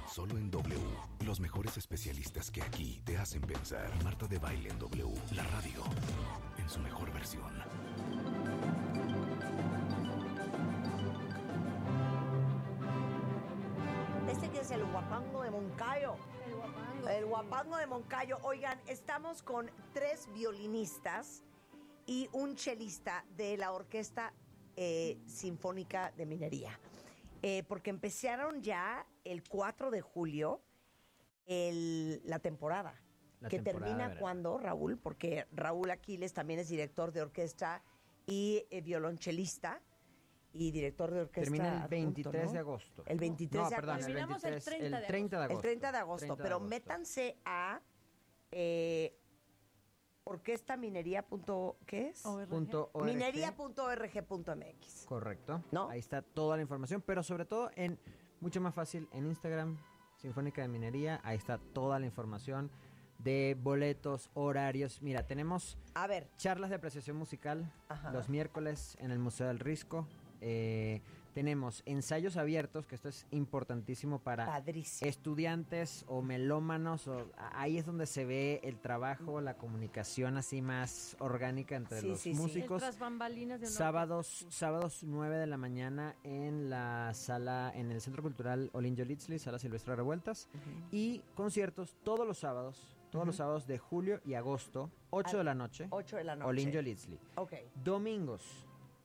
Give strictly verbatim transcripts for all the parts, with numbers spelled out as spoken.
Solo en W. Los mejores especialistas que aquí te hacen pensar. Marta de Baile en W. La radio en su mejor versión. Este que es el guapango de Moncayo. El guapango. El guapango de Moncayo. Oigan, estamos con tres violinistas y un chelista de la Orquesta eh, Sinfónica de Minería. Eh, porque empezaron ya el cuatro de julio el, la temporada. La que temporada termina verano. cuando, Raúl, porque Raúl Aquiles también es director de orquesta y eh, violonchelista y director de orquesta. Termina el adjunto, veintitrés ¿no? de agosto. El veintitrés no, de perdón, agosto. el Terminamos el veintitrés, treinta de el treinta de agosto. El treinta de agosto, treinta de pero agosto. métanse a eh, orquestaminería. ¿Qué es? O R G. Punto org. minería punto org punto m x. Correcto. ¿No? Ahí está toda la información, pero sobre todo en mucho más fácil en Instagram, Sinfónica de Minería. Ahí está toda la información de boletos, horarios. Mira, tenemos A ver, charlas de apreciación musical Ajá. los miércoles en el Museo del Risco. Eh, tenemos ensayos abiertos, que esto es importantísimo para padrísimo. estudiantes o melómanos. O, ahí es donde se ve el trabajo, la comunicación así más orgánica entre Sí, los sí, sí. músicos. El tras bambalinas de una Sábados, orquesta, sí. sábados nueve de la mañana en la sala, en el Centro Cultural Olinjo Litzli, Sala Silvestre Revueltas. Ujú. Y conciertos todos los sábados, todos Ujú. los sábados de julio y agosto, ocho Ah, de la noche, ocho de la noche. Olinjo Litzli. Ok. Domingos,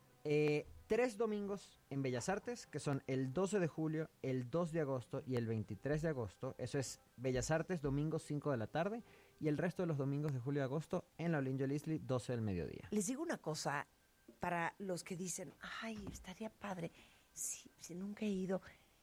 eh, tres domingos en Bellas Artes, que son el doce de julio, el dos de agosto y el veintitrés de agosto. Eso es Bellas Artes, domingos cinco de la tarde. Y el resto de los domingos de julio y agosto en la Olinjo Litzli, doce del mediodía. Les digo una cosa, para los que dicen, ay, estaría padre, si, si nunca he ido.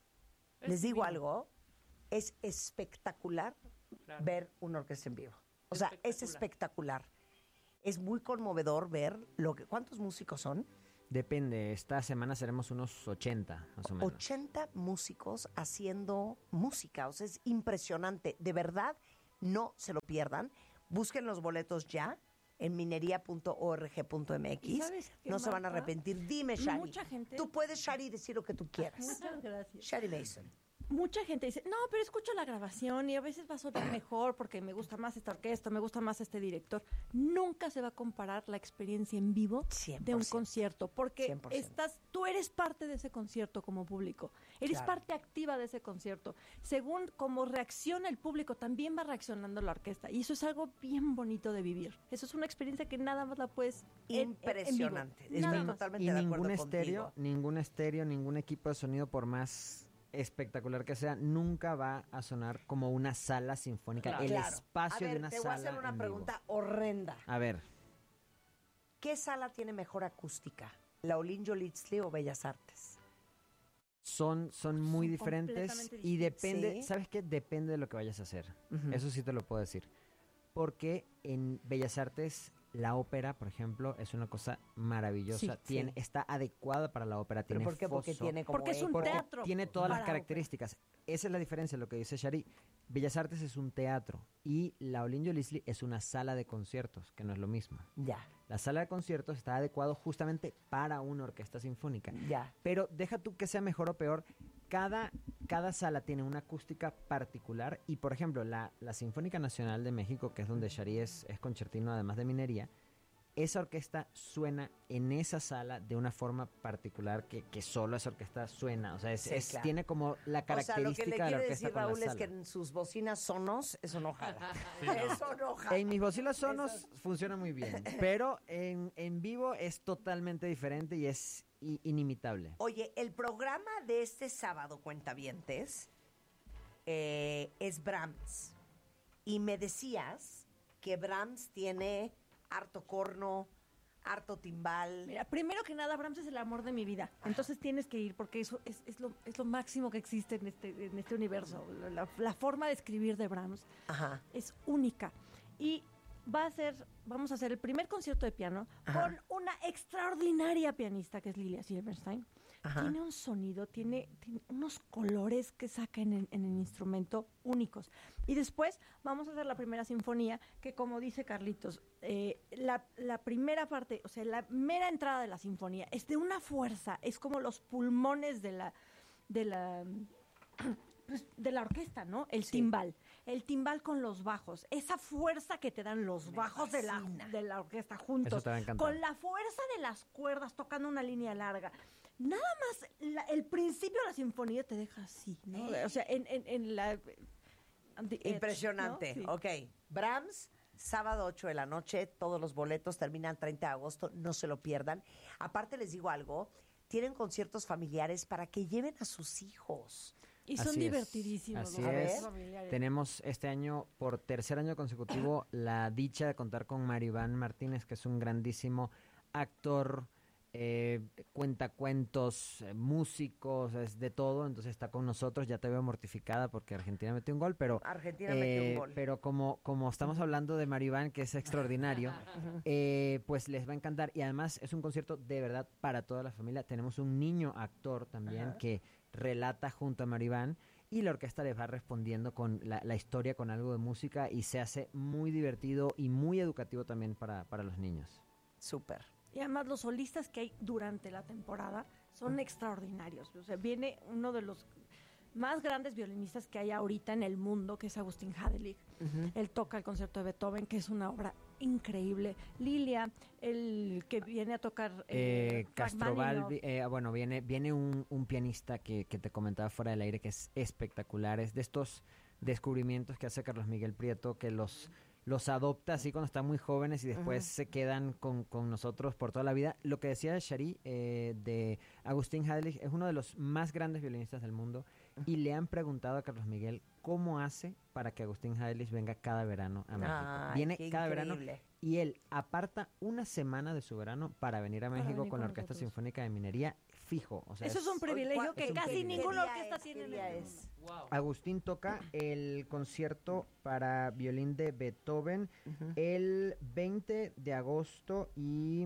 Es Les digo divino. algo, es espectacular Claro. ver una orquesta en vivo. O sea, es Espectacular. espectacular. Es muy conmovedor ver lo que... ¿Cuántos músicos son? Depende, esta semana seremos unos ochenta, más o menos. ochenta músicos haciendo música. O sea, es impresionante. De verdad, no se lo pierdan. Busquen los boletos ya en minería punto org punto m ¿Y x. sabes qué, No se van a Marta? arrepentir. Dime, Shari. Mucha gente- Tú puedes, Shari, decir lo que tú quieras. Muchas gracias. Shari Mason. Mucha gente dice, no, pero escucho la grabación y a veces va a sonar mejor porque me gusta más esta orquesta, me gusta más este director. Nunca se va a comparar la experiencia en vivo cien por de un ciento. concierto, porque cien por ciento. estás, tú eres parte de ese concierto como público, eres Claro. parte activa de ese concierto. Según cómo reacciona el público, también va reaccionando la orquesta y eso es algo bien bonito de vivir. Eso es una experiencia que nada más la puedes en- en- en vivo. Impresionante. Estoy Nada más. totalmente Y de ningún acuerdo estéreo, contigo. ningún estéreo, ningún equipo de sonido, por más espectacular que sea, nunca va a sonar como una sala sinfónica. Claro. El Claro. espacio a ver, de una te sala. voy a hacer una en pregunta vivo. horrenda. A ver, ¿Qué sala tiene mejor acústica? ¿La Olinjo Litzli o Bellas Artes? son, son muy Son diferentes completamente y distintos. depende, Sí. ¿sabes qué? Depende de lo que vayas a hacer. Ujú. Eso sí te lo puedo decir. Porque en Bellas Artes la ópera, por ejemplo, es una cosa maravillosa. Sí, tiene, sí. Está adecuada para la ópera. ¿Pero Tiene por qué? Porque foso. tiene como Porque es un eco. Porque teatro tiene todas las para características. Esa es la diferencia, lo que dice Shari. Bellas Artes es un teatro y la Olinjo Litzli es una sala de conciertos, que no es lo mismo. Ya, La sala de conciertos está adecuado justamente para una orquesta sinfónica. ya. Pero deja tú que sea mejor o peor, cada, cada sala tiene una acústica particular y, por ejemplo, la, la Sinfónica Nacional de México, que es donde Shari es, es concertino además de minería, esa orquesta suena en esa sala de una forma particular que, que solo esa orquesta suena. O sea, es, Sí, es- claro. tiene como la O sea, lo que característica le de la quiere orquesta decir con la Raúl es sala. que en sus bocinas sonos, eso no jala. Eso no jala. En mis bocinas sonos funciona muy bien, pero en, en vivo es totalmente diferente y es i- inimitable. Oye, el programa de este sábado, cuentavientes, eh, es Brahms. Y me decías que Brahms tiene harto corno, harto timbal. Mira, primero que nada, Brahms es el amor de mi vida. Entonces tienes que ir porque eso es, es, lo, es lo máximo que existe en este, en este universo. La, la forma de escribir de Brahms Ajá. es única. Y va a ser, vamos a hacer el primer concierto de piano Ajá. con una extraordinaria pianista que es Lilia Silverstein. Ajá. Tiene un sonido, tiene, tiene unos colores que saca en el, en el instrumento únicos. Y después vamos a hacer la primera sinfonía, que como dice Carlitos, eh, la, la primera parte, o sea, la mera entrada de la sinfonía es de una fuerza, es como los pulmones de la, de la, pues, de la orquesta, ¿no? El Sí. timbal. El timbal con los bajos. Esa fuerza que te dan los Me bajos de la, fascina. de la orquesta juntos. Eso te va a encantar. Con la fuerza de las cuerdas tocando una línea larga. Nada más la- el principio de la sinfonía te deja así, ¿no? O sea, en, en, en la... the edge, Impresionante. ¿no? Sí. Ok. Brahms, sábado ocho de la noche, todos los boletos terminan treinta de agosto, no se lo pierdan. Aparte les digo algo, tienen conciertos familiares para que lleven a sus hijos. Y son Así es, divertidísimos. así los es. familiares. Tenemos este año, por tercer año consecutivo, la dicha de contar con Mario Iván Martínez, que es un grandísimo actor, eh, cuentacuentos, eh, músicos, es de todo. Entonces está con nosotros. Ya te veo mortificada porque Argentina metió un gol, pero Argentina metió eh, un gol. pero como, como estamos hablando de Mario Iván, que es extraordinario, eh, pues les va a encantar. Y además es un concierto de verdad para toda la familia. Tenemos un niño actor también Ajá. que relata junto a Mario Iván y la orquesta les va respondiendo con la, la historia, con algo de música, y se hace muy divertido y muy educativo también para, para los niños. Súper. Y además los solistas que hay durante la temporada son extraordinarios. O sea, viene uno de los más grandes violinistas que hay ahorita en el mundo, que es Agustín Hadelig. Él toca el concierto de Beethoven, que es una obra increíble. Lilia, el que viene a tocar Eh, eh, Castroval, Rachmaninoff. eh, bueno, viene, viene un, un pianista que, que te comentaba fuera del aire, que es espectacular. Es de estos descubrimientos que hace Carlos Miguel Prieto, que los, los adopta así cuando están muy jóvenes y después Ujú. se quedan con, con nosotros por toda la vida. Lo que decía Shari eh, de Agustín Hadelig, es uno de los más grandes violinistas del mundo, y le han preguntado a Carlos Miguel cómo hace para que Agustín Hadelig venga cada verano a México. Ay, Viene qué cada verano increíble. y él aparta una semana de su verano para venir a Para México venir con la con Orquesta nosotros. Sinfónica de Minería fijo. O sea, Eso es un privilegio que es un casi privilegio. ninguna ¿Qué día orquesta es? tiene ¿Qué en día el es? mundo. Wow. Agustín toca el concierto para violín de Beethoven el veinte de agosto y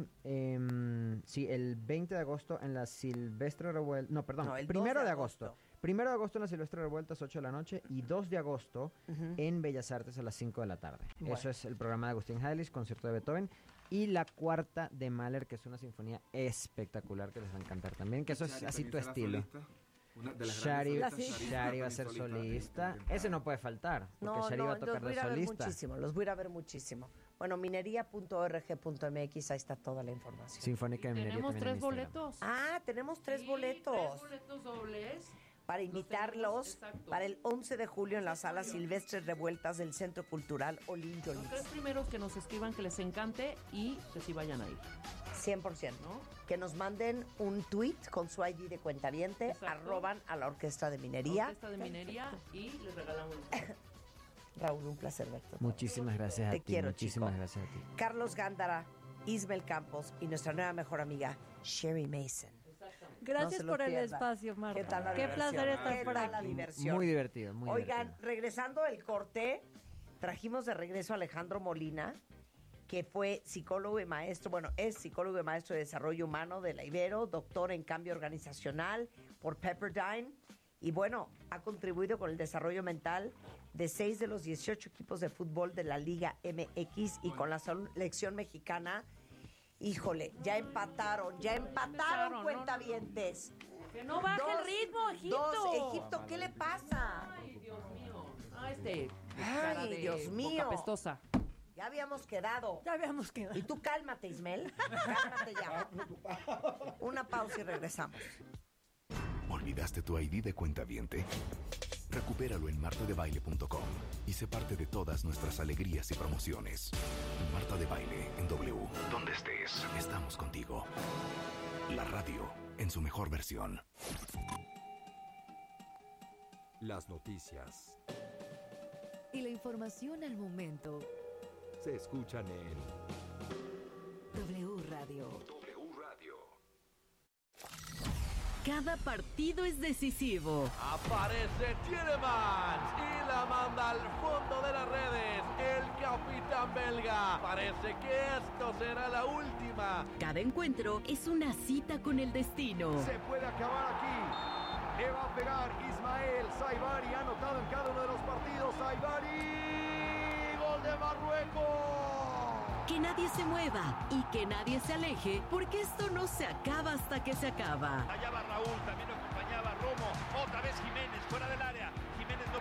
em, sí, el veinte de agosto en la Silvestre Revuelta, no, perdón, No, el primero dos de de agosto. agosto. Primero de agosto en la Silvestre Revueltas, ocho de la noche, y dos de agosto Ujú. en Bellas Artes a las cinco de la tarde. Bueno. Eso es el programa de Agustín Hadelig, concierto de Beethoven, y la cuarta de Mahler, que es una sinfonía espectacular que les va a encantar también, que eso es Shari así tu también será estilo. solista. Una de las Shari, grandes La- solistas, sí. Shari va a también ser solista, solista. también. Ese no puede faltar, porque No, Shari no, va a los tocar voy a de ir a ver solista. muchísimo, los voy a ir a ver muchísimo. Bueno, minería punto org punto m x, ahí está toda la información. Sinfónica de Minería Tenemos también en tres Instagram. boletos. Ah, tenemos tres Sí, boletos Tres boletos dobles. para Los invitarlos tenemos, exacto. para el once de julio en la Sí, sala julio. Silvestres Revueltas del Centro Cultural Olin Los tres Yolís. primeros que nos escriban que les encante y que sí vayan a ir. cien por ciento. ¿No? Que nos manden un tweet con su I D de cuentaviente, Exacto. arroban a la Orquesta de Minería. Orquesta de Minería y les regalamos. Raúl, un placer verte. Muchísimas gracias a Te ti. quiero, muchísimas chico. gracias a ti. Carlos Gándara, Ismael Campos y nuestra nueva mejor amiga, Sherry Mason. Gracias No se lo por el pierdan. espacio, Marta. ¿Qué tal la Qué diversión? placer estar ¿Qué por tal la aquí. diversión? Muy divertido, muy Oigan, divertido. regresando del corte, trajimos de regreso a Alejandro Molina, que fue psicólogo y maestro, bueno, es psicólogo y maestro de desarrollo humano de la Ibero, doctor en cambio organizacional por Pepperdine, y bueno, ha contribuido con el desarrollo mental de seis de los dieciocho equipos de fútbol de la Liga M X y con la selección mexicana. Híjole, ya empataron, ya empataron, Empataron, ¿no? cuentavientes. Que no baje Dos- el ritmo, Egipto. Dos, Egipto, ¿qué le pasa? Ay, Dios mío. Ah, este. Ay, cara de Dios mío. boca pestosa. Ya habíamos quedado. Ya habíamos quedado. Y tú cálmate, Ismel. Cálmate ya. Una pausa y regresamos. ¿Olvidaste tu I D de cuentaviente? Recupéralo en marta de baile punto com y sé parte de todas nuestras alegrías y promociones. Marta de Baile en W. Donde estés, estamos contigo. La radio en su mejor versión. Las noticias Y la información al momento. se escuchan en W Radio. W Radio. Cada partido es decisivo. Aparece Tielemans y la manda al fondo de las redes. El capitán belga. Parece que esto será la última. Cada encuentro es una cita con el destino. Se puede acabar aquí. Le va a pegar Ismael Saibari. Ha anotado en cada uno de los partidos. Saibari. Gol de Marruecos. Que nadie se mueva y que nadie se aleje, porque esto no se acaba hasta que se acaba. Allá va Raúl. También lo acompañaba Romo. Otra vez Jiménez fuera del área. Jiménez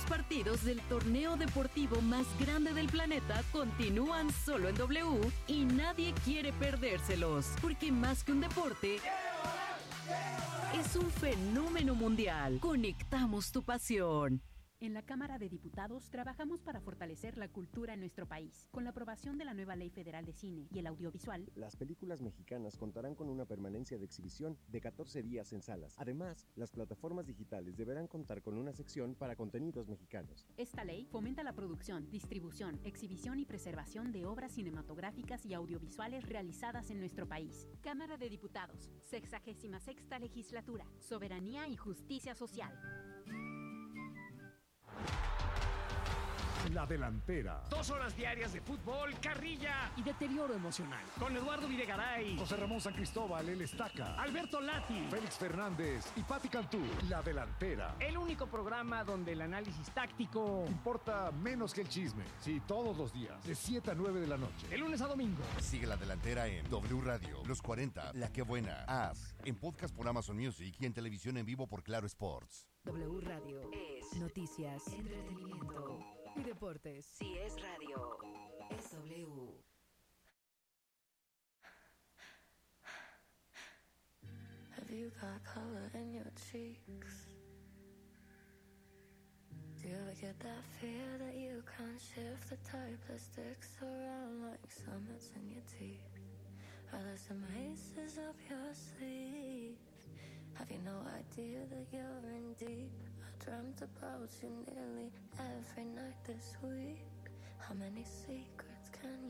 partidos del torneo deportivo más grande del planeta continúan solo en W y nadie quiere perdérselos, porque más que un deporte, es un fenómeno mundial. Conectamos tu pasión. En la Cámara de Diputados trabajamos para fortalecer la cultura en nuestro país. Con la aprobación de la nueva Ley Federal de Cine y el Audiovisual, las películas mexicanas contarán con una permanencia de exhibición de catorce días en salas. Además, las plataformas digitales deberán contar con una sección para contenidos mexicanos. Esta ley fomenta la producción, distribución, exhibición y preservación de obras cinematográficas y audiovisuales realizadas en nuestro país. Cámara de Diputados, sexagésima sexta legislatura, soberanía y justicia social. La delantera. Dos horas diarias de fútbol, carrilla y deterioro emocional. Con Eduardo Videgaray, José Ramón San Cristóbal, El Estaca, Alberto Lati, Félix Fernández y Pati Cantú. La delantera. El único programa donde el análisis táctico importa menos que el chisme. Sí, todos los días, de siete a nueve de la noche. De lunes a domingo. Sigue La delantera en W Radio, Los cuarenta, La que buena, As, en podcast por Amazon Music y en televisión en vivo por Claro Sports. W Radio es noticias, entretenimiento y deportes. Si es radio, es W. Have you got color in your cheeks? Do you ever get that fear that you can't shift the type that sticks around like summits in your teeth? Are there some aces up your sleeve? Have you no idea that you're in deep? I dreamt about you nearly every night this week. How many secrets can